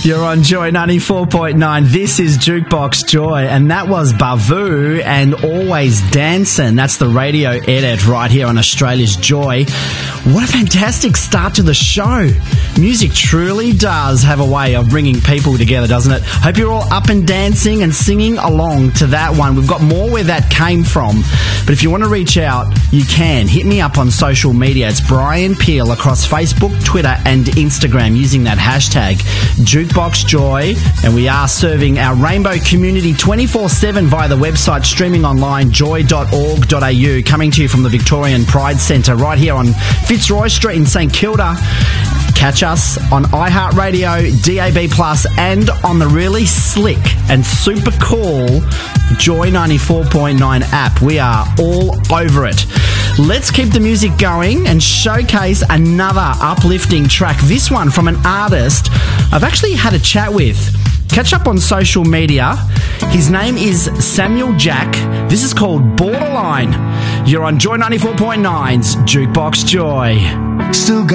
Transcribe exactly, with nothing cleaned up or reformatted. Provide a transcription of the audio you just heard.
You're on Joy ninety-four point nine. This is Jukebox Joy, and that was Bavu and Always Dancing. That's the radio edit right here on Australia's Joy. What a fantastic start to the show. Music truly does have a way of bringing people together, doesn't it? Hope you're all up and dancing and singing along to that one. We've got more where that came from. But if you want to reach out, you can. Hit me up on social media. It's Brian Peel across Facebook, Twitter and Instagram using that hashtag Jukebox Joy. And we are serving our Rainbow community twenty-four seven via the website, streaming online, joy dot org dot a u. Coming to you from the Victorian Pride Centre right here on Fitzroy Street in St Kilda. Catch us on iHeartRadio, D A B Plus, and on the really slick and super cool Joy ninety-four point nine app. We are all over it. Let's keep the music going and showcase another uplifting track. This one from an artist I've actually had a chat with. Catch up on social media. His name is Samuel Jack. This is called Borderline. You're on Joy ninety-four point nine's Jukebox Joy. Still got